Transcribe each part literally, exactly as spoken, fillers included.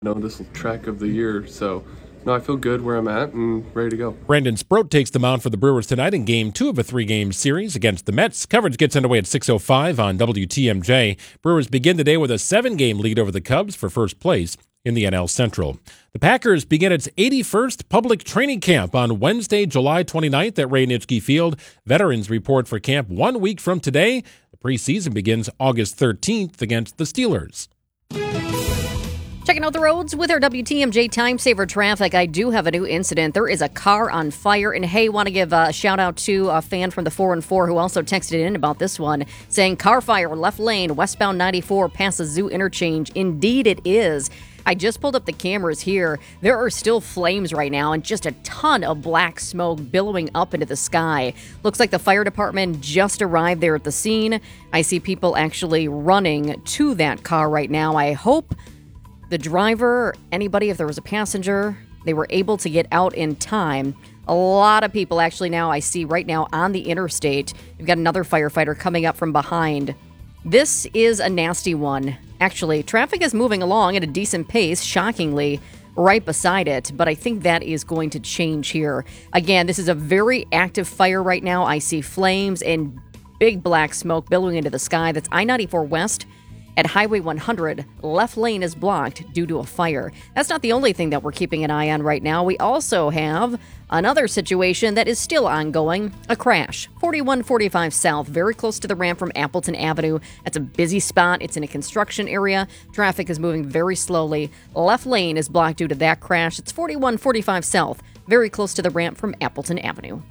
know, this track of the year. So, no, I feel good where I'm at and ready to go. Brandon Sproat takes the mound for the Brewers tonight in game two of a three-game series against the Mets. Coverage gets underway at six oh five on W T M J. Brewers begin today with a seven-game lead over the Cubs for first place in the N L Central. The Packers begin its eighty-first public training camp on Wednesday, July twenty-ninth at Ray Nitschke Field. Veterans report for camp one week from today. The preseason begins August thirteenth against the Steelers. Checking out the roads with our W T M J Time Saver traffic. I do have a new incident. There is a car on fire. And hey, want to give a shout out to a fan from the four and four who also texted in about this one, saying car fire, left lane, westbound ninety-four, past the Zoo interchange. Indeed, it is. I just pulled up the cameras here. There are still flames right now and just a ton of black smoke billowing up into the sky. Looks like the fire department just arrived there at the scene. I see people actually running to that car right now. I hope the driver, anybody, if there was a passenger, they were able to get out in time. A lot of people actually now I see right now on the interstate. We've got another firefighter coming up from behind. This is a nasty one. Actually, traffic is moving along at a decent pace, shockingly, right beside it, but I think that is going to change here. Again, this is a very active fire right now. I see flames and big black smoke billowing into the sky. That's I ninety-four West at Highway one hundred. Left lane is blocked due to a fire. That's not the only thing that we're keeping an eye on right now. We also have another situation that is still ongoing, a crash. forty-one forty-five South, very close to the ramp from Appleton Avenue. That's a busy spot. It's in a construction area. Traffic is moving very slowly. Left lane is blocked due to that crash. It's forty-one forty-five South, very close to the ramp from Appleton Avenue.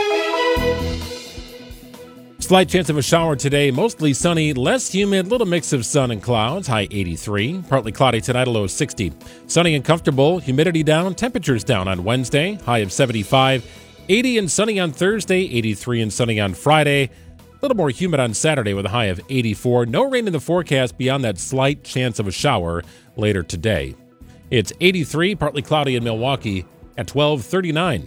Slight chance of a shower today, mostly sunny, less humid, little mix of sun and clouds, high eighty-three. Partly cloudy tonight, a low of sixty. Sunny and comfortable, humidity down, temperatures down on Wednesday, high of seventy-five. eighty and sunny on Thursday, eighty-three and sunny on Friday. A little more humid on Saturday with a high of eighty-four. No rain in the forecast beyond that slight chance of a shower later today. It's eighty-three, partly cloudy in Milwaukee at twelve thirty-nine.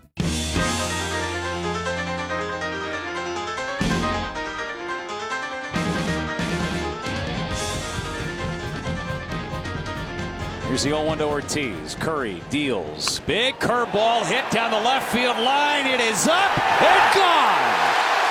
Here's the oh one to Ortiz. Curry deals. Big curveball hit down the left field line. It is up and gone.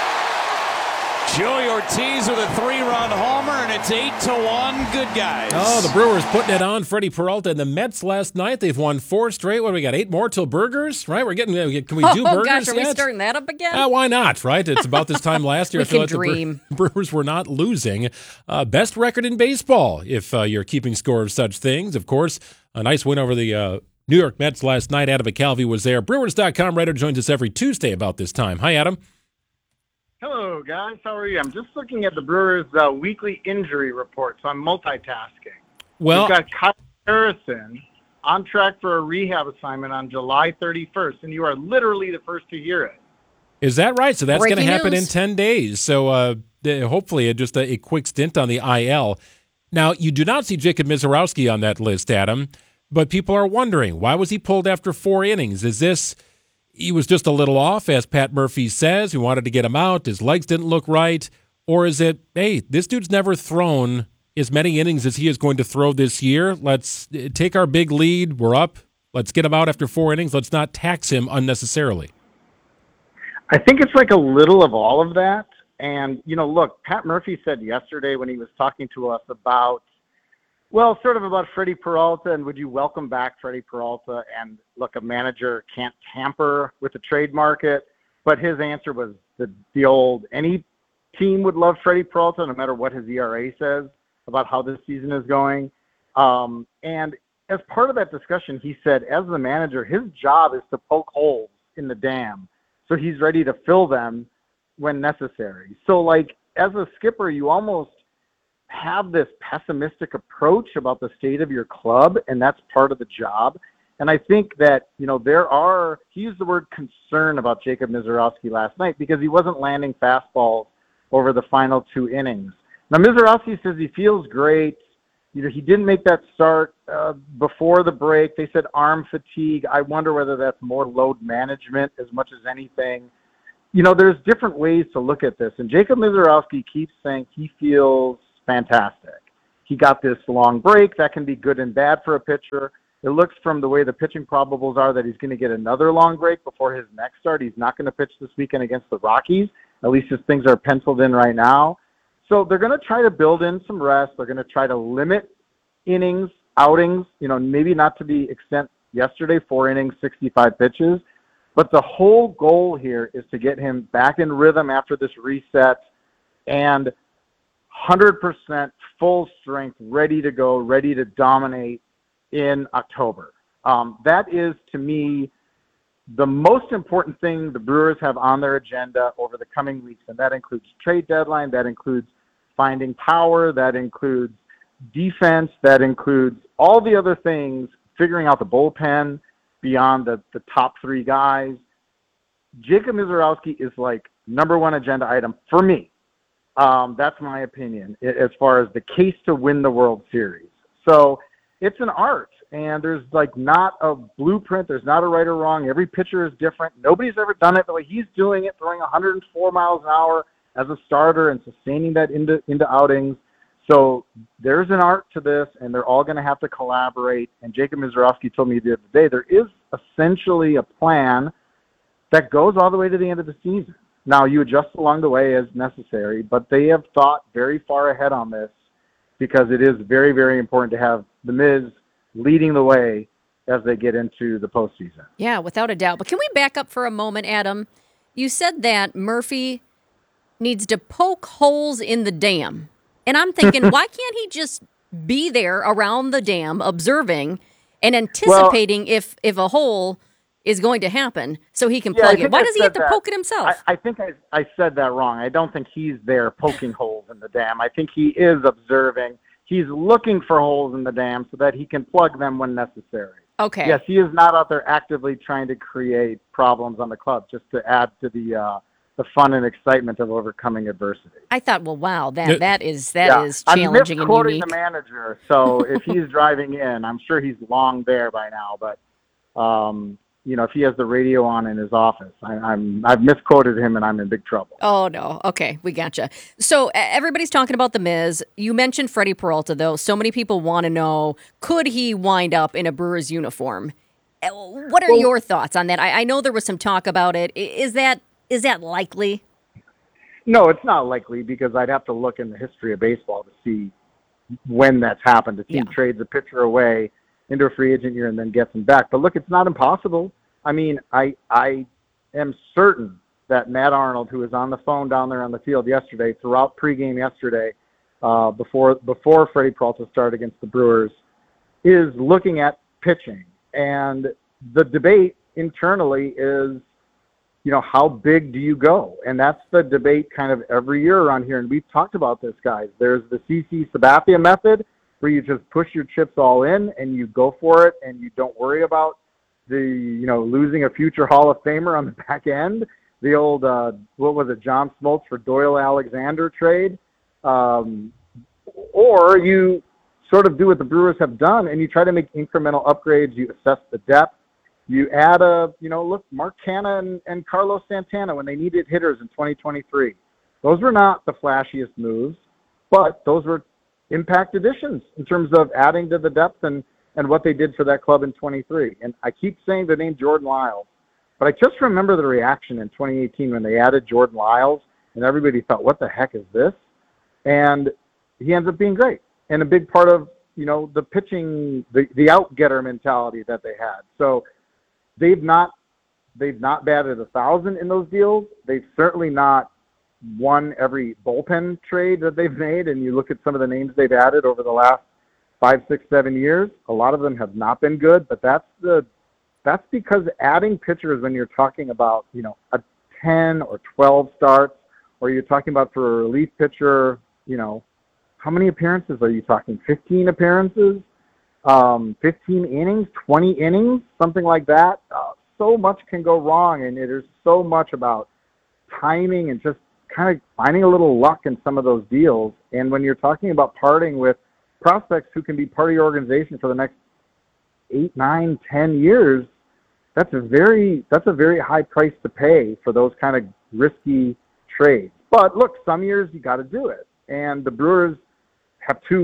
Joey Ortiz with a three-run homer, and it's eight to one. Good guys. Oh, the Brewers putting it on. Freddie Peralta and the Mets last night. They've won four straight. What do we got? Eight more till burgers, right? We're getting. Can we do oh, burgers? gosh, are yet? we starting that up again? Uh, why not? Right? It's about this time last year. we I feel can like dream. The Bre- Brewers were not losing. Uh, best record in baseball, if uh, you're keeping score of such things. Of course, a nice win over the uh, New York Mets last night. Adam McCalvy was there. Brewers dot com writer joins us every Tuesday about this time. Hi, Adam. Hello, guys. How are you? I'm just looking at the Brewers' uh, weekly injury report, so I'm multitasking. Well, We've got Kyle Harrison on track for a rehab assignment on July thirty-first, and you are literally the first to hear it. Is that right? So that's going to Breaking happen news. in ten days. So uh, hopefully just a, a quick stint on the I L. Now, you do not see Jacob Mizorowski on that list, Adam, but people are wondering, why was he pulled after four innings? Is this... He was just a little off, as Pat Murphy says. We wanted to get him out. His legs didn't look right. Or is it, hey, this dude's never thrown as many innings as he is going to throw this year. Let's take our big lead. We're up. Let's get him out after four innings. Let's not tax him unnecessarily. I think it's like a little of all of that. And, you know, look, Pat Murphy said yesterday when he was talking to us about, well, sort of about Freddie Peralta, and would you welcome back Freddie Peralta? And look, a manager can't tamper with the trade market. But his answer was the, the old, any team would love Freddie Peralta, no matter what his E R A says about how this season is going. Um, and as part of that discussion, he said, as the manager, his job is to poke holes in the dam. So he's ready to fill them when necessary. So, like, as a skipper, you almost have this pessimistic approach about the state of your club, and that's part of the job. And I think that, you know, there are, he used the word concern about Jacob Mizorowski last night because he wasn't landing fastballs over the final two innings. Now, Mizorowski says he feels great. You know, he didn't make that start uh, before the break. They said arm fatigue. I wonder whether that's more load management as much as anything. You know, there's different ways to look at this. And Jacob Mizorowski keeps saying he feels fantastic. he got this long break. That can be good and bad for a pitcher. It looks from the way the pitching probables are that he's going to get another long break before his next start. He's not going to pitch this weekend against the Rockies. At least as things are penciled in right now. So they're going to try to build in some rest. They're going to try to limit innings, outings, you know, maybe not to the extent yesterday, four innings, sixty-five pitches. But the whole goal here is to get him back in rhythm after this reset and one hundred percent full strength, ready to go, ready to dominate in October. Um, that is, to me, the most important thing the Brewers have on their agenda over the coming weeks, and that includes trade deadline, that includes finding power, that includes defense, that includes all the other things, figuring out the bullpen beyond the, the top three guys. Jacob Misiorowski is like number one agenda item for me. Um, that's my opinion as far as the case to win the World Series. So it's an art, and there's like not a blueprint. There's not a right or wrong. Every pitcher is different. Nobody's ever done it the way he's doing it, throwing one hundred four miles an hour as a starter and sustaining that into into outings. So there's an art to this, and they're all going to have to collaborate. And Jacob Misiorowski told me the other day there is essentially a plan that goes all the way to the end of the season. Now, you adjust along the way as necessary, but they have thought very far ahead on this because it is very, very important to have the Miz leading the way as they get into the postseason. Yeah, without a doubt. But can we back up for a moment, Adam? You said that Murphy needs to poke holes in the dam. And I'm thinking, why can't he just be there around the dam observing and anticipating well, if, if a hole is going to happen so he can yeah, plug it? Why I does he have to that. poke it himself? I, I think I, I said that wrong. I don't think he's there poking holes in the dam. I think he is observing. He's looking for holes in the dam so that he can plug them when necessary. Okay. Yes, he is not out there actively trying to create problems on the club just to add to the uh, the fun and excitement of overcoming adversity. I thought, well, wow, that Yeah. that is that yeah. is challenging I'm and misquoting unique. the manager, so if he's driving in, I'm sure he's long there by now. But um, you know, if he has the radio on in his office, I, I'm I've misquoted him and I'm in big trouble. Oh, no. Okay, we gotcha. So uh, everybody's talking about The Miz. You mentioned Freddie Peralta, though. So many people want to know, could he wind up in a Brewers uniform? Uh, What are Well- your thoughts on that? I, I know there was some talk about it. I- Is that is that likely? No, it's not likely because I'd have to look in the history of baseball to see when that's happened. The team Yeah. trades a pitcher away into a free agent year and then gets him back. But look, it's not impossible. I mean, I I am certain that Matt Arnold, who was on the phone down there on the field yesterday, throughout pregame yesterday, uh, before before Freddie Peralta started against the Brewers, is looking at pitching. And the debate internally is, you know, how big do you go? And that's the debate kind of every year around here. And we've talked about this, guys. There's the C C Sabathia method, where you just push your chips all in and you go for it and you don't worry about the, you know, losing a future Hall of Famer on the back end. The old, uh, what was it, John Smoltz for Doyle Alexander trade. Um, or you sort of do what the Brewers have done and you try to make incremental upgrades. You assess the depth. You add a, you know, look, Mark Canha and, and Carlos Santana when they needed hitters in twenty twenty-three. Those were not the flashiest moves, but those were impact additions in terms of adding to the depth and, and what they did for that club in twenty-three. And I keep saying the name Jordan Lyles, but I just remember the reaction in twenty eighteen when they added Jordan Lyles, and everybody thought, what the heck is this? And he ends up being great and a big part of, you know, the pitching, the, the out-getter mentality that they had. So they've not they've not batted a thousand in those deals. They've certainly not won every bullpen trade that they've made. And you look at some of the names they've added over the last five, six, seven years. A lot of them have not been good, but that's the that's because adding pitchers when you're talking about, you know, a ten or twelve starts, or you're talking about for a relief pitcher, you know, how many appearances are you talking? fifteen appearances? Um, fifteen innings, twenty innings, something like that. Uh, so much can go wrong, and it is so much about timing and just kind of finding a little luck in some of those deals. And when you're talking about parting with prospects who can be part of your organization for the next eight, nine, ten years, that's a very that's a very high price to pay for those kind of risky trades. But look, some years you got to do it, and the Brewers have two weeks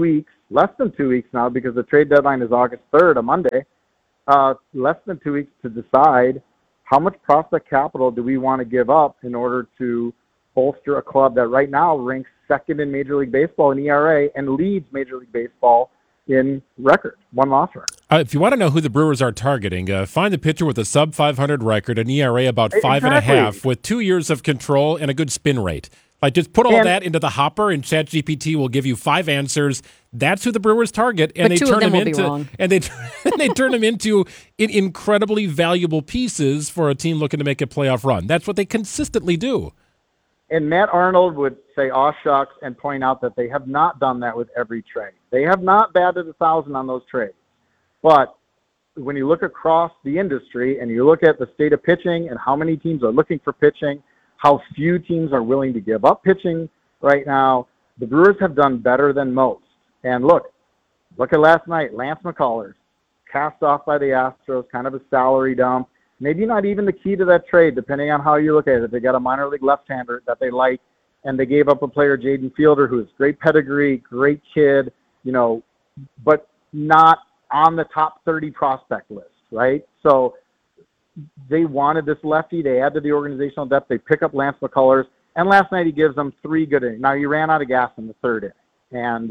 less than two weeks now because the trade deadline is August third, a Monday, uh, less than two weeks to decide how much prospect capital do we want to give up in order to bolster a club that right now ranks second in Major League Baseball in E R A and leads Major League Baseball in record, one loss record. Uh, if you want to know who the Brewers are targeting, uh, find a pitcher with a sub five hundred record, an E R A about five exactly. and a half, with two years of control and a good spin rate. Like, just put all and, that into the hopper, and ChatGPT will give you five answers. That's who the Brewers target, and but they two turn of them them will into be wrong. and they they turn them into in, incredibly valuable pieces for a team looking to make a playoff run. That's what they consistently do. And Matt Arnold would say, aw shucks, and point out that they have not done that with every trade. They have not batted a thousand on those trades. But when you look across the industry and you look at the state of pitching and how many teams are looking for pitching, how few teams are willing to give up pitching right now, the Brewers have done better than most. And look, look at last night, Lance McCullers, cast off by the Astros, kind of a salary dump. Maybe not even the key to that trade, depending on how you look at it. They got a minor league left-hander that they like, and they gave up a player, Jaden Fielder, who is great pedigree, great kid, you know, but not on the top thirty prospect list, right? So they wanted this lefty. They add to the organizational depth. They pick up Lance McCullers, and last night he gives them three good innings. Now, he ran out of gas in the third inning, and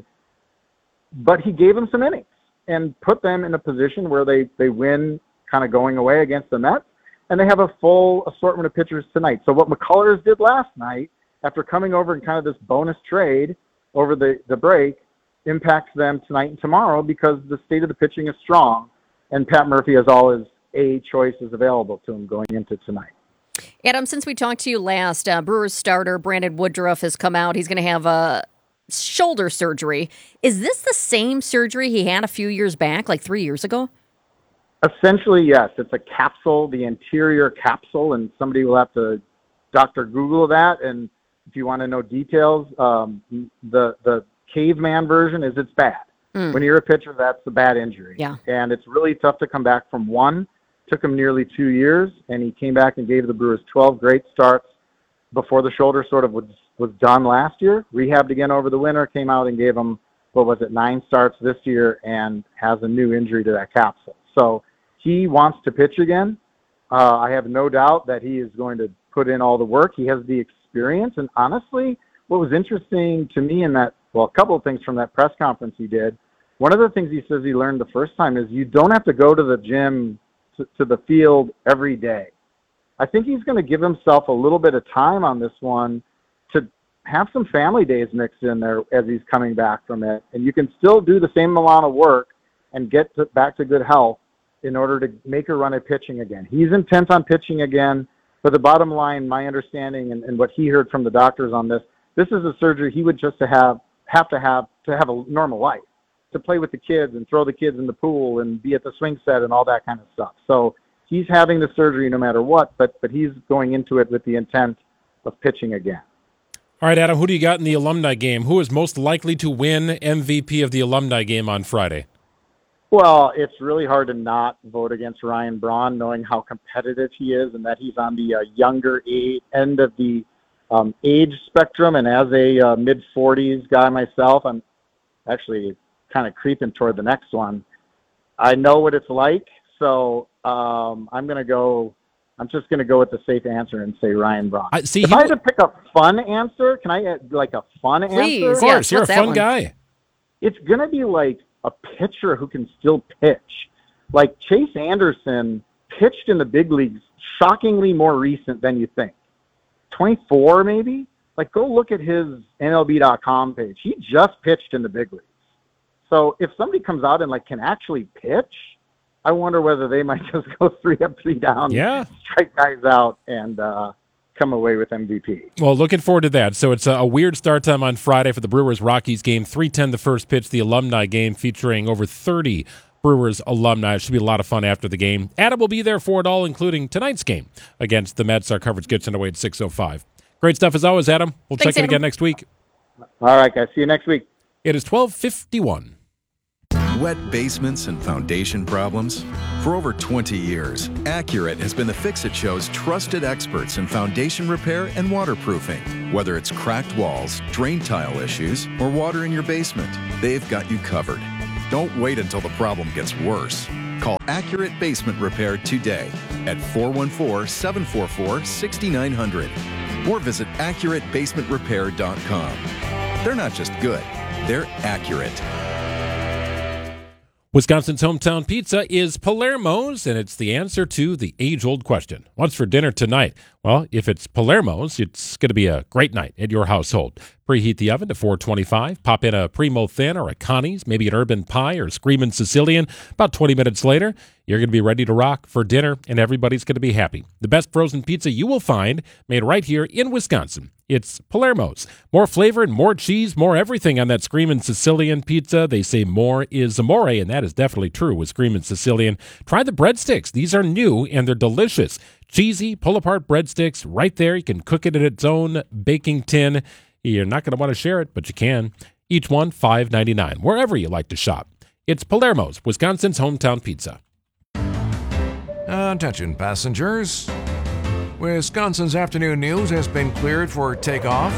but he gave them some innings and put them in a position where they, they win kind of going away against the Mets, and they have a full assortment of pitchers tonight. So what McCullers did last night, after coming over in kind of this bonus trade over the, the break, impacts them tonight and tomorrow because the state of the pitching is strong, and Pat Murphy has all his A choices available to him going into tonight. Adam, since we talked to you last, uh, Brewers starter Brandon Woodruff has come out. He's going to have a shoulder surgery. Is this the same surgery he had a few years back, like three years ago? Essentially, yes. It's a capsule, the anterior capsule, and somebody will have to Doctor Google that. And if you want to know details, um, the the caveman version is it's bad. Mm. When you're a pitcher, that's a bad injury. Yeah. And it's really tough to come back from one. Took him nearly two years, and he came back and gave the Brewers twelve great starts before the shoulder sort of was, was done last year. Rehabbed again over the winter, came out and gave him, what was it, nine starts this year, and has a new injury to that capsule. So he wants to pitch again. Uh, I have no doubt that he is going to put in all the work. He has the experience. And honestly, what was interesting to me in that, well, a couple of things from that press conference he did, one of the things he says he learned the first time is you don't have to go to the gym, to, to the field every day. I think he's going to give himself a little bit of time on this one to have some family days mixed in there as he's coming back from it. And you can still do the same amount of work and get to, back to good health in order to make a run at pitching again. He's intent on pitching again. But the bottom line, my understanding and, and what he heard from the doctors on this, this is a surgery he would just to have have to have to have a normal life, to play with the kids and throw the kids in the pool and be at the swing set and all that kind of stuff. So he's having the surgery no matter what, but but he's going into it with the intent of pitching again. All right, Adam, who do you got in the alumni game? Who is most likely to win M V P of the alumni game on Friday? Well, it's really hard to not vote against Ryan Braun, knowing how competitive he is and that he's on the uh, younger age, end of the um, age spectrum. And as a uh, mid forties guy myself, I'm actually kind of creeping toward the next one. I know what it's like, so um, I'm going to go. I'm just going to go with the safe answer and say Ryan Braun. I, see, if he, I had to pick a fun answer, can I add like a fun Please, answer? Of course, yes, you're a what's that fun one? guy. It's going to be like a pitcher who can still pitch. Like Chase Anderson pitched in the big leagues shockingly more recent than you think. twenty-four maybe? Like go look at his N L B dot com page. He just pitched in the big leagues. So if somebody comes out and like can actually pitch, I wonder whether they might just go three up, three down, Yeah. strike guys out, and uh, come away with M V P. Well, looking forward to that. So it's a, a weird start time on Friday for the Brewers-Rockies game. three ten the first pitch, the alumni game featuring over thirty Brewers alumni. It should be a lot of fun after the game. Adam will be there for it all, including tonight's game against the Mets. Our coverage gets underway at six oh five. Great stuff as always, Adam. We'll Thanks, check in Adam. again next week. All right, guys. See you next week. It is twelve fifty-one. Wet basements and foundation problems? For over twenty years, Accurate has been the Fix-It Show's trusted experts in foundation repair and waterproofing. Whether it's cracked walls, drain tile issues, or water in your basement, they've got you covered. Don't wait until the problem gets worse. Call Accurate Basement Repair today at four one four, seven four four, six nine zero zero or visit accurate basement repair dot com. They're not just good, they're accurate. Wisconsin's hometown pizza is Palermo's, and it's the answer to the age-old question. What's for dinner tonight? Well, if it's Palermo's, it's going to be a great night at your household. Preheat the oven to four twenty-five, pop in a Primo Thin or a Connie's, maybe an Urban Pie or Screamin' Sicilian. About twenty minutes later, you're going to be ready to rock for dinner, and everybody's going to be happy. The best frozen pizza you will find made right here in Wisconsin. It's Palermo's. More flavor and more cheese, more everything on that Screamin' Sicilian pizza. They say more is amore, and that is definitely true with Screamin' Sicilian. Try the breadsticks. These are new, and they're delicious. Cheesy, pull-apart breadsticks right there. You can cook it in its own baking tin. You're not going to want to share it, but you can. Each one five ninety-nine, wherever you like to shop. It's Palermo's, Wisconsin's hometown pizza. Attention passengers. Wisconsin's afternoon news has been cleared for takeoff.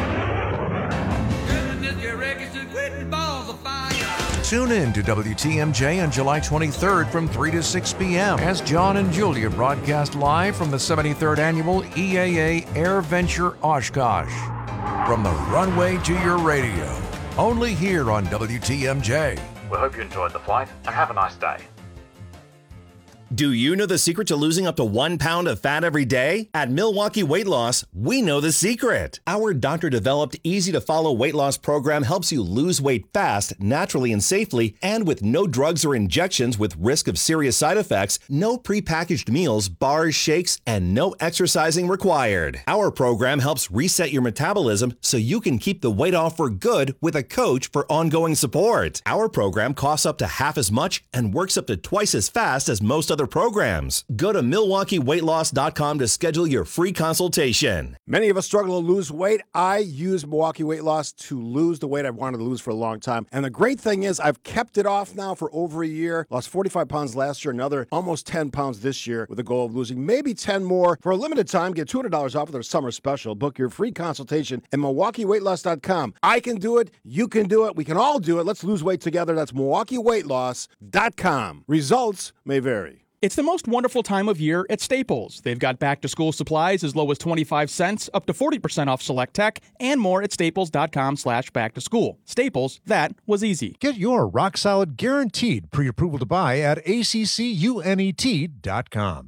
Tune in to W T M J on July twenty-third from three to six p.m. as John and Julia broadcast live from the seventy-third Annual E A A Air Venture Oshkosh. From the runway to your radio, only here on W T M J. We hope you enjoyed the flight and have a nice day. Do you know the secret to losing up to one pound of fat every day? At Milwaukee Weight Loss, we know the secret. Our doctor-developed, easy-to-follow weight loss program helps you lose weight fast, naturally and safely, and with no drugs or injections with risk of serious side effects, no prepackaged meals, bars, shakes, and no exercising required. Our program helps reset your metabolism so you can keep the weight off for good with a coach for ongoing support. Our program costs up to half as much and works up to twice as fast as most other programs. Go to milwaukee weight loss dot com to schedule your free consultation. Many of us struggle to lose weight. I use Milwaukee Weight Loss to lose the weight I've wanted to lose for a long time. And the great thing is I've kept it off now for over a year. Lost forty-five pounds last year, another almost ten pounds this year with the goal of losing maybe ten more. For a limited time, get two hundred dollars off with our summer special. Book your free consultation at milwaukee weight loss dot com. I can do it. You can do it. We can all do it. Let's lose weight together. That's milwaukee weight loss dot com. Results may vary. It's the most wonderful time of year at Staples. They've got back-to-school supplies as low as twenty-five cents, up to forty percent off select tech, and more at staples dot com slash back to school. Staples, that was easy. Get your rock-solid guaranteed pre-approval to buy at A C C U N E T dot com.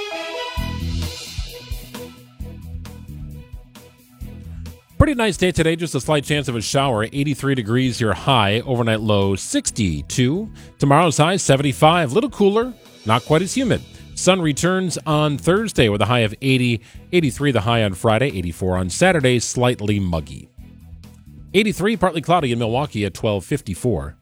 Pretty nice day today, just a slight chance of a shower. eighty-three degrees your high, overnight low sixty-two. Tomorrow's high seventy-five, a little cooler, not quite as humid. Sun returns on Thursday with a high of eighty, eighty-three the high on Friday, eighty-four on Saturday, slightly muggy. eighty-three, partly cloudy in Milwaukee at twelve fifty-four.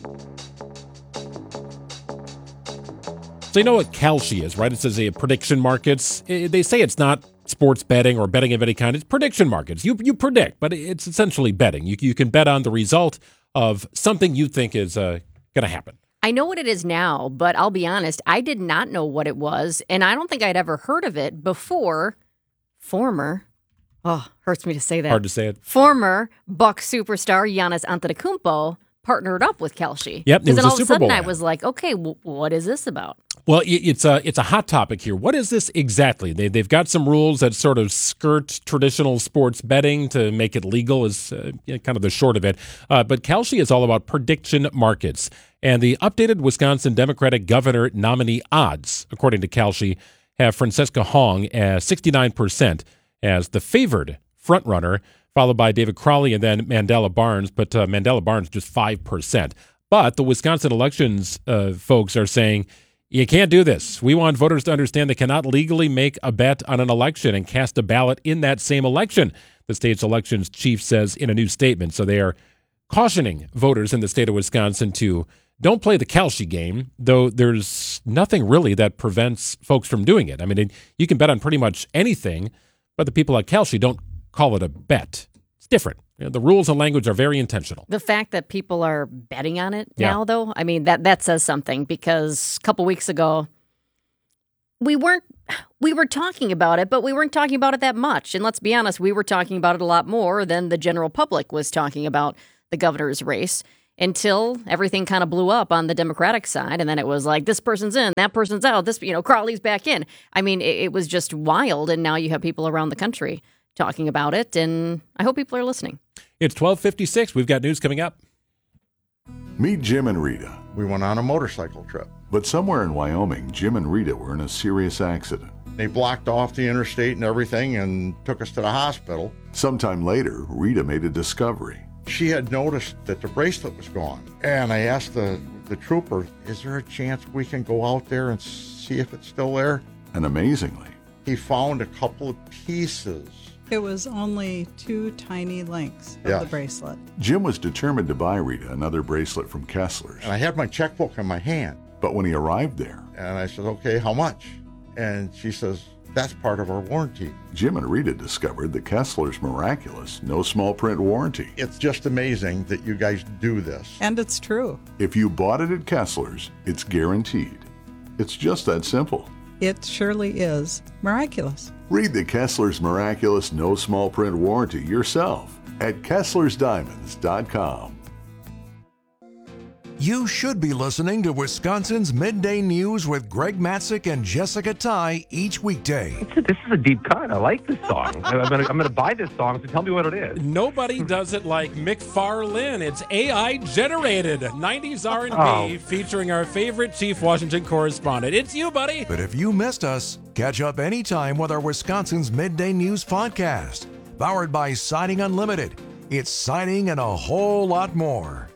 So you know what Kalshi is, right? It says a prediction markets. They say it's not sports betting or betting of any kind. It's prediction markets. You you predict, but it's essentially betting. You, you can bet on the result of something you think is uh, going to happen. I know what it is now, but I'll be honest, I did not know what it was, and I don't think I'd ever heard of it before former, oh, hurts me to say that. Hard to say it. Former Buck superstar Giannis Antetokounmpo partnered up with Kalshi. Yep, it was Because then a all of a Super sudden Bowl I ad. was like, okay, w- what is this about? Well, it- it's a it's a hot topic here. What is this exactly? They they've got some rules that sort of skirt traditional sports betting to make it legal. Is uh, you know, kind of the short of it. Uh, but Kalshi is all about prediction markets, and the updated Wisconsin Democratic governor nominee odds, according to Kalshi, have Francesca Hong as sixty-nine percent as the favored frontrunner, followed by David Crowley and then Mandela Barnes. But uh, Mandela Barnes just five percent. But the Wisconsin elections uh, folks are saying, you can't do this. We want voters to understand they cannot legally make a bet on an election and cast a ballot in that same election, the state's elections chief says in a new statement. So they are cautioning voters in the state of Wisconsin to don't play the Kalshi game, though there's nothing really that prevents folks from doing it. I mean, it, you can bet on pretty much anything, but the people at Kalshi don't call it a bet. It's different. Yeah, the rules and language are very intentional. The fact that people are betting on it Yeah. now, though, I mean, that, that says something, because a couple weeks ago, we weren't, we were talking about it, but we weren't talking about it that much. And let's be honest, we were talking about it a lot more than the general public was talking about the governor's race, until everything kind of blew up on the Democratic side. And then it was like, this person's in, that person's out, this, you know, Crowley's back in. I mean, it, it was just wild. And now you have people around the country talking about it. And I hope people are listening. It's twelve fifty-six. We've got news coming up. Meet Jim and Rita. We went on a motorcycle trip. But somewhere in Wyoming, Jim and Rita were in a serious accident. They blocked off the interstate and everything and took us to the hospital. Sometime later, Rita made a discovery. She had noticed that the bracelet was gone. And I asked the, the trooper, is there a chance we can go out there and see if it's still there? And amazingly, he found a couple of pieces. It was only two tiny links of Yeah. the bracelet. Jim was determined to buy Rita another bracelet from Kessler's. And I had my checkbook in my hand. But when he arrived there, And I said, okay, how much? And she says, that's part of our warranty. Jim and Rita discovered the Kessler's miraculous no small print warranty. It's just amazing that you guys do this. And it's true. If you bought it at Kessler's, it's guaranteed. It's just that simple. It surely is miraculous. Read the Kessler's miraculous no small print warranty yourself at Kesslers Diamonds dot com. You should be listening to Wisconsin's Midday News with Greg Matzik and Jessica Ty each weekday. This is a deep cut. I like this song. I'm gonna I'm gonna buy this song, so tell me what it is. Nobody does it like McFarlane. It's A I generated nineties R and B Oh. featuring our favorite Chief Washington correspondent. It's you, buddy. But if you missed us, catch up anytime with our Wisconsin's Midday News podcast. Powered by Siding Unlimited. It's siding and a whole lot more.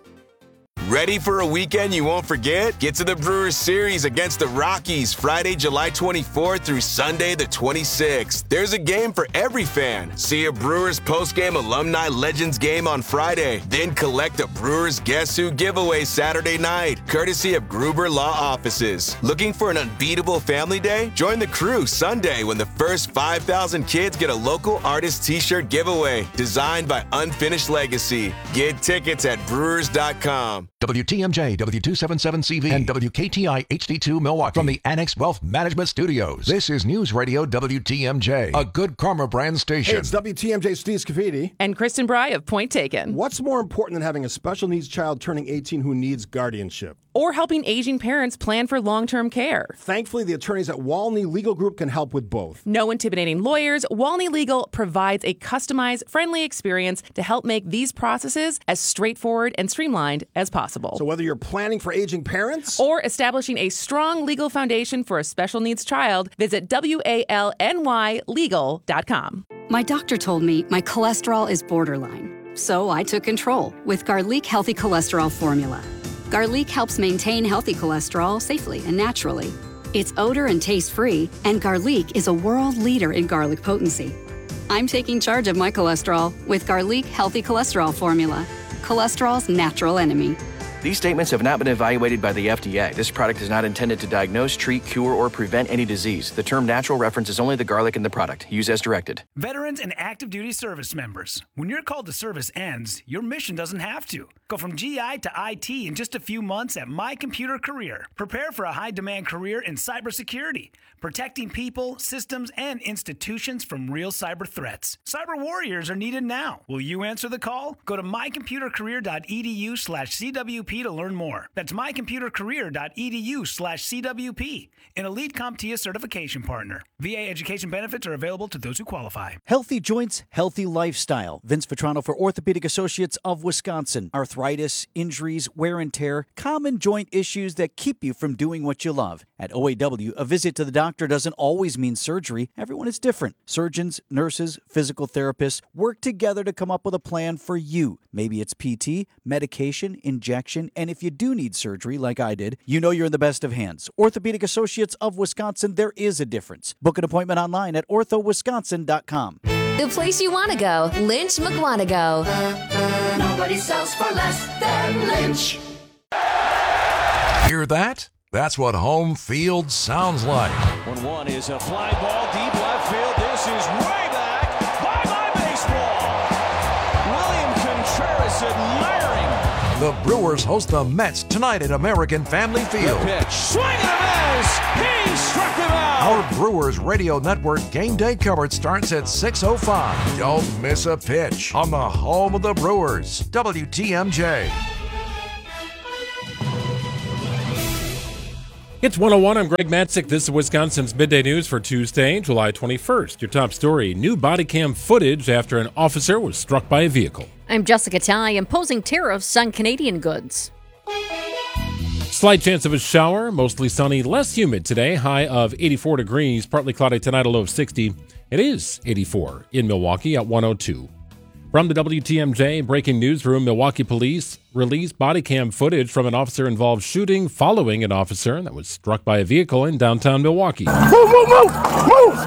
Ready for a weekend you won't forget? Get to the Brewers Series against the Rockies Friday, July twenty-fourth through Sunday the twenty-sixth. There's a game for every fan. See a Brewers postgame Alumni Legends game on Friday. Then collect a Brewers Guess Who giveaway Saturday night, courtesy of Gruber Law Offices. Looking for an unbeatable family day? Join the crew Sunday when the first five thousand kids get a local artist t-shirt giveaway designed by Unfinished Legacy. Get tickets at brewers dot com. W T M J, W two seventy-seven C V, and W K T I H D two Milwaukee from the Annex Wealth Management Studios. This is News Radio W T M J, a good Karma brand station. Hey, it's W T M J Steve Scafidi. And Kristen Bry of Point Taken. What's more important than having a special needs child turning eighteen who needs guardianship? Or helping aging parents plan for long-term care. Thankfully, the attorneys at Walney Legal Group can help with both. No intimidating lawyers, Walney Legal provides a customized, friendly experience to help make these processes as straightforward and streamlined as possible. So whether you're planning for aging parents or establishing a strong legal foundation for a special needs child, visit W A L N Y legal dot com. My doctor told me my cholesterol is borderline, so I took control with Garlic Healthy Cholesterol Formula. Garlic helps maintain healthy cholesterol safely and naturally. It's odor and taste-free, and Garlic is a world leader in garlic potency. I'm taking charge of my cholesterol with Garlic Healthy Cholesterol Formula, cholesterol's natural enemy. These statements have not been evaluated by the F D A. This product is not intended to diagnose, treat, cure, or prevent any disease. The term natural references only the garlic in the product. Use as directed. Veterans and active duty service members, when your call to service ends, your mission doesn't have to. Go from G I to I T in just a few months at My Computer Career. Prepare for a high-demand career in cybersecurity, protecting people, systems, and institutions from real cyber threats. Cyber warriors are needed now. Will you answer the call? Go to my computer career dot e d u slash C W P to learn more. That's my computer career dot e d u slash C W P, an Elite CompTIA certification partner. V A education benefits are available to those who qualify. Healthy joints, healthy lifestyle. Vince Vitrano for Orthopedic Associates of Wisconsin. Arthritis, injuries, wear and tear, common joint issues that keep you from doing what you love. At O A W, a visit to the doctor doesn't always mean surgery. Everyone is different. Surgeons, nurses, physical therapists work together to come up with a plan for you. Maybe it's P T, medication, injection, and if you do need surgery, like I did, you know you're in the best of hands. Orthopedic Associates of Wisconsin, there is a difference. Book an appointment online at ortho wisconsin dot com. The place you want to go, Lynch McWanago. Nobody sells for less than Lynch. Hear that? That's what home field sounds like. one one is a fly ball deep left field. This is way back. Bye-bye baseball. William He's admiring. The Brewers host the Mets tonight at American Family Field. The pitch. Swing and a miss. He struck him out. Our Brewers Radio Network game day coverage starts at six oh five. Don't miss a pitch on the home of the Brewers, W T M J. It's one oh one. I'm Greg Matzik. This is Wisconsin's Midday News for Tuesday, July twenty-first. Your top story, new body cam footage after an officer was struck by a vehicle. I'm Jessica Ty. Imposing tariffs on Canadian goods. Slight chance of a shower, mostly sunny, less humid today, high of eighty-four degrees, partly cloudy tonight, a low of sixty. It is eighty-four in Milwaukee at one oh two. From the W T M J breaking newsroom, Milwaukee police released body cam footage from an officer-involved shooting following an officer that was struck by a vehicle in downtown Milwaukee. Move, move, move, move!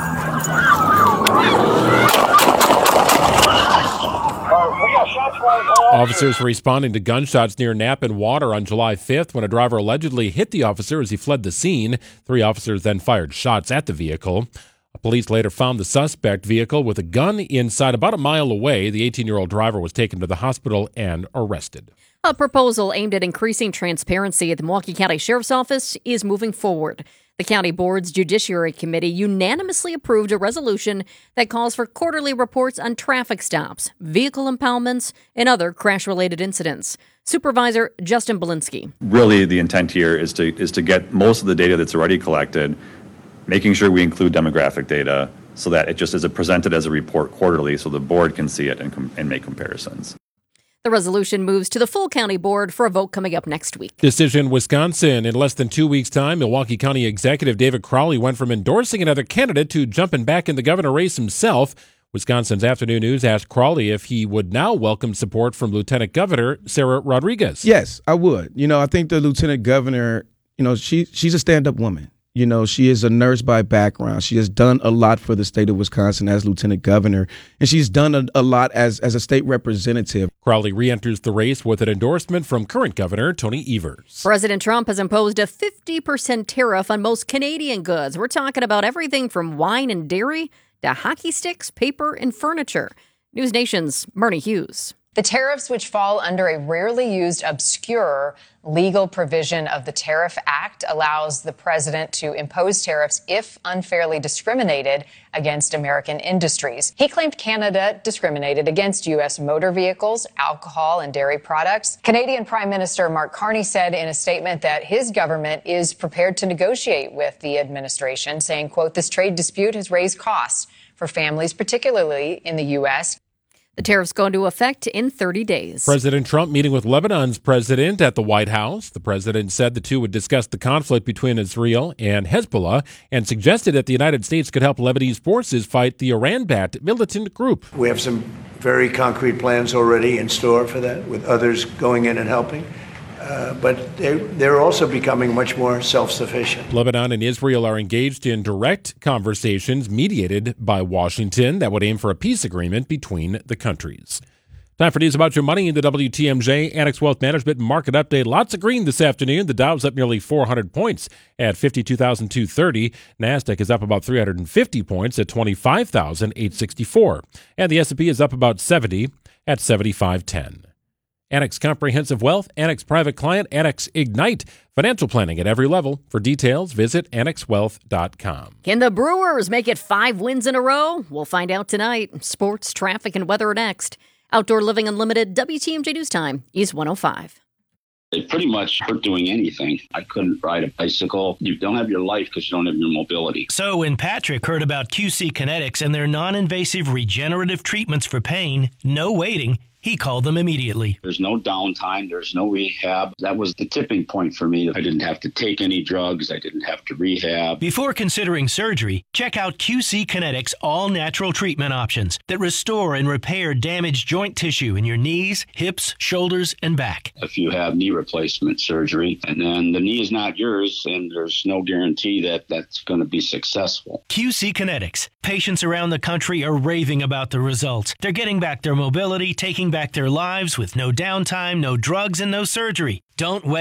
Officers were responding to gunshots near Knapp and Water on July fifth when a driver allegedly hit the officer as he fled the scene. Three officers then fired shots at the vehicle. Police later found the suspect vehicle with a gun inside about a mile away. The eighteen-year-old driver was taken to the hospital and arrested. A proposal aimed at increasing transparency at the Milwaukee County Sheriff's Office is moving forward. The county board's Judiciary Committee unanimously approved a resolution that calls for quarterly reports on traffic stops, vehicle impoundments, and other crash-related incidents. Supervisor Justin Belinsky. Really, the intent here is to is to get most of the data that's already collected, making sure we include demographic data so that it just is presented as a report quarterly so the board can see it and, com- and make comparisons. The resolution moves to the full county board for a vote coming up next week. Decision Wisconsin. In less than two weeks' time, Milwaukee County Executive David Crowley went from endorsing another candidate to jumping back in the governor race himself. Wisconsin's Afternoon News asked Crowley if he would now welcome support from Lieutenant Governor Sarah Rodriguez. Yes, I would. You know, I think the Lieutenant Governor, you know, she she's a stand-up woman. You know, she is a nurse by background. She has done a lot for the state of Wisconsin as lieutenant governor, and she's done a, a lot as, as a state representative. Crowley re-enters the race with an endorsement from current governor Tony Evers. President Trump has imposed a fifty percent tariff on most Canadian goods. We're talking about everything from wine and dairy to hockey sticks, paper, and furniture. News Nation's Marnie Hughes. The tariffs, which fall under a rarely used, obscure legal provision of the Tariff Act, allows the president to impose tariffs if unfairly discriminated against American industries. He claimed Canada discriminated against U S motor vehicles, alcohol, and dairy products. Canadian Prime Minister Mark Carney said in a statement that his government is prepared to negotiate with the administration, saying, quote, "This trade dispute has raised costs for families, particularly in the U S" The tariffs go into effect in thirty days. President Trump meeting with Lebanon's president at the White House. The president said the two would discuss the conflict between Israel and Hezbollah and suggested that the United States could help Lebanese forces fight the Iran-backed militant group. We have some very concrete plans already in store for that, with others going in and helping. Uh, but they're, they're also becoming much more self-sufficient. Lebanon and Israel are engaged in direct conversations mediated by Washington that would aim for a peace agreement between the countries. Time for news about your money in the W T M J Annex Wealth Management Market Update. Lots of green this afternoon. The Dow's up nearly four hundred points at fifty-two thousand two hundred thirty. NASDAQ is up about three hundred fifty points at twenty-five thousand eight hundred sixty-four. And the S and P is up about seventy at seventy-five ten. Annex Comprehensive Wealth, Annex Private Client, Annex Ignite. Financial planning at every level. For details, visit annex wealth dot com. Can the Brewers make it five wins in a row? We'll find out tonight. Sports, traffic, and weather are next. Outdoor Living Unlimited, W T M J News Time, East one oh five. It pretty much hurt doing anything. I couldn't ride a bicycle. You don't have your life because you don't have your mobility. So when Patrick heard about Q C Kinetics and their non-invasive regenerative treatments for pain, no waiting, he called them immediately. There's no downtime. There's no rehab. That was the tipping point for me. I didn't have to take any drugs. I didn't have to rehab. Before considering surgery, check out Q C Kinetics all-natural treatment options that restore and repair damaged joint tissue in your knees, hips, shoulders, and back. If you have knee replacement surgery, and then the knee is not yours, and there's no guarantee that that's going to be successful. Q C Kinetics. Patients around the country are raving about the results. They're getting back their mobility, taking back their lives with no downtime, no drugs, and no surgery. Don't wait.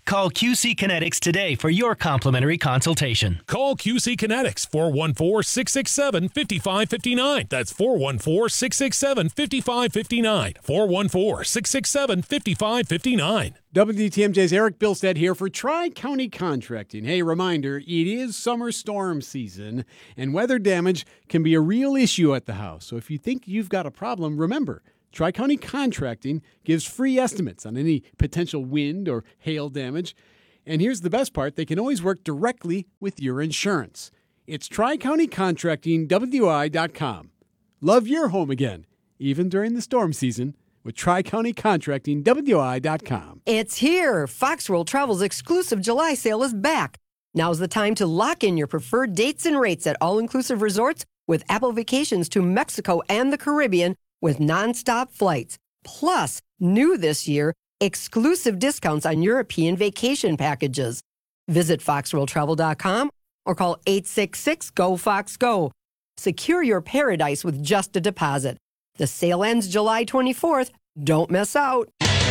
Call Q C Kinetics today for your complimentary consultation. Call Q C Kinetics, four one four, six six seven, five five five nine. That's four one four, six six seven, five five five nine. four one four, six six seven, five five five nine. W T M J's Eric Bilstead here for Tri-County Contracting. Hey, reminder, it is summer storm season, and weather damage can be a real issue at the house. So if you think you've got a problem, remember, Tri-County Contracting gives free estimates on any potential wind or hail damage. And here's the best part, they can always work directly with your insurance. It's Tri County Contracting W I dot com. Love your home again, even during the storm season, with Tri County Contracting W I dot com. It's here. Fox World Travel's exclusive July sale is back. Now's the time to lock in your preferred dates and rates at all-inclusive resorts with Apple Vacations to Mexico and the Caribbean with nonstop flights. Plus, new this year, exclusive discounts on European vacation packages. Visit fox world travel dot com or call eight six six, G O, Fox, Go. Secure your paradise with just a deposit. The sale ends July twenty-fourth. Don't miss out.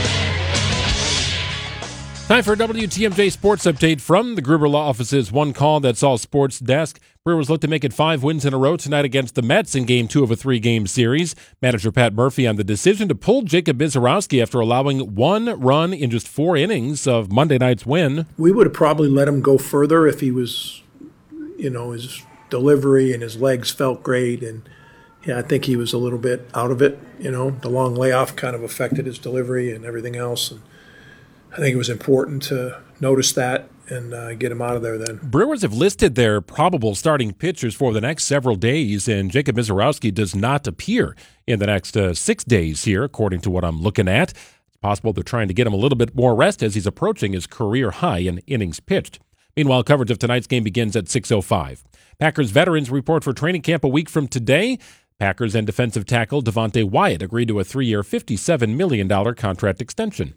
Time for a W T M J Sports Update from the Gruber Law Office's One Call, That's All Sports Desk. Brewers look to make it five wins in a row tonight against the Mets in Game two of a three-game series. Manager Pat Murphy on the decision to pull Jacob Misiorowski after allowing one run in just four innings of Monday night's win. We would have probably let him go further if he was, you know, his delivery and his legs felt great. And, yeah, I think he was a little bit out of it. You know, the long layoff kind of affected his delivery and everything else. And I think it was important to notice that and uh, get him out of there then. Brewers have listed their probable starting pitchers for the next several days, and Jacob Misiorowski does not appear in the next uh, six days here, according to what I'm looking at. It's possible they're trying to get him a little bit more rest as he's approaching his career high in innings pitched. Meanwhile, coverage of tonight's game begins at six oh five. Packers veterans report for training camp a week from today. Packers and defensive tackle Devontae Wyatt agreed to a three-year, fifty-seven million dollars contract extension.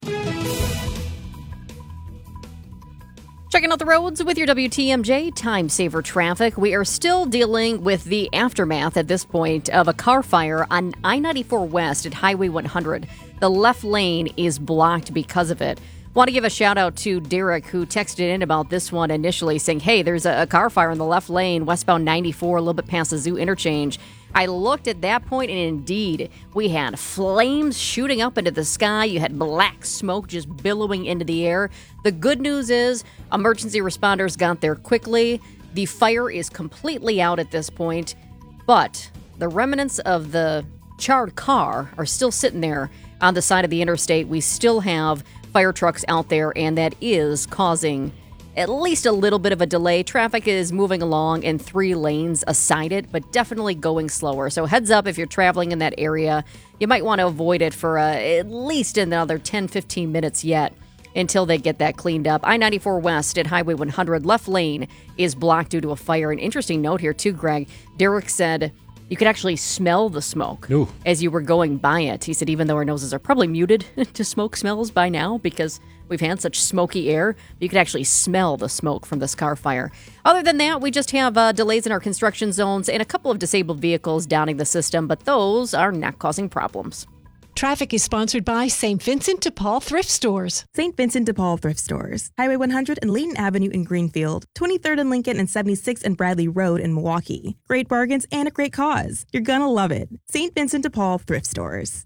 Checking out the roads with your W T M J Time Saver Traffic. We are still dealing with the aftermath at this point of a car fire on I ninety-four West at Highway one hundred. The left lane is blocked because of it. Want to give a shout out to Derek, who texted in about this one initially, saying, hey, there's a, a car fire in the left lane, westbound ninety-four, a little bit past the Zoo interchange. I looked at that point, and indeed, we had flames shooting up into the sky. You had black smoke just billowing into the air. The good news is emergency responders got there quickly. The fire is completely out at this point, but the remnants of the charred car are still sitting there on the side of the interstate. We still have fire trucks out there, and that is causing at least a little bit of a delay. Traffic is moving along in three lanes aside it, but definitely going slower. So heads up if you're traveling in that area. You might want to avoid it for uh, at least another ten, fifteen minutes yet until they get that cleaned up. I ninety-four West at Highway one hundred, left lane is blocked due to a fire. An interesting note here too, Greg. Derek said you could actually smell the smoke Ooh. as you were going by it. He said even though our noses are probably muted to smoke smells by now because we've had such smoky air, you could actually smell the smoke from this car fire. Other than that, we just have uh, delays in our construction zones and a couple of disabled vehicles downing the system, but those are not causing problems. Traffic is sponsored by Saint Vincent de Paul Thrift Stores. Saint Vincent de Paul Thrift Stores. Highway one hundred and Layton Avenue in Greenfield. twenty-third and Lincoln and seventy-sixth and Bradley Road in Milwaukee. Great bargains and a great cause. You're gonna love it. Saint Vincent de Paul Thrift Stores.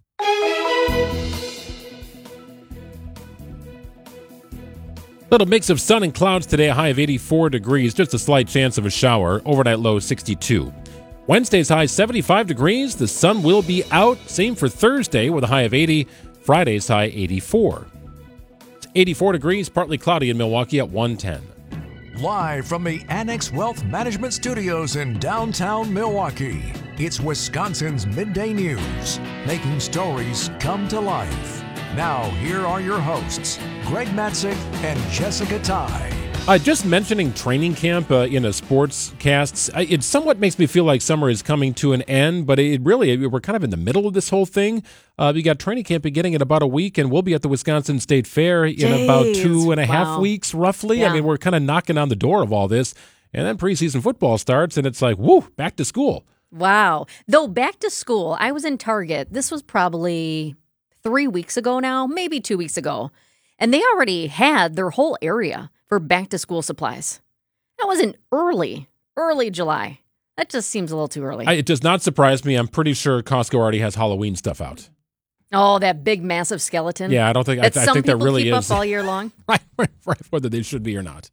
Little mix of sun and clouds today, a high of eighty-four degrees, just a slight chance of a shower. Overnight low sixty-two. Wednesday's high seventy-five degrees. The sun will be out. Same for Thursday with a high of eighty. Friday's high eighty-four. It's eighty-four degrees, partly cloudy in Milwaukee at one ten. Live from the Annex Wealth Management Studios in downtown Milwaukee, it's Wisconsin's Midday News, making stories come to life. Now, here are your hosts, Greg Matzik and Jessica Ty. Uh, just mentioning training camp uh, in a sports cast, it somewhat makes me feel like summer is coming to an end, but it really, we're kind of in the middle of this whole thing. Uh, we got training camp beginning in about a week, and we'll be at the Wisconsin State Fair in Jeez, about two and a half wow. weeks, roughly. Yeah. I mean, we're kind of knocking on the door of all this, and then preseason football starts, and it's like, woo, back to school. Wow. Though back to school, I was in Target. This was probably three weeks ago now, maybe two weeks ago. And they already had their whole area for back-to-school supplies. That was in early, early July. That just seems a little too early. I, it does not surprise me. I'm pretty sure Costco already has Halloween stuff out. Oh, that big, massive skeleton. Yeah, I don't think. That I, I some think that people really keep is up all year long. right, right, whether they should be or not.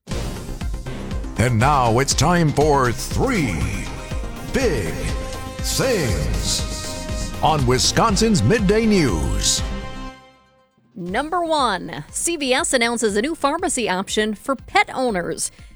And now it's time for three big things on Wisconsin's Midday News. Number one, C V S announces a new pharmacy option for pet owners.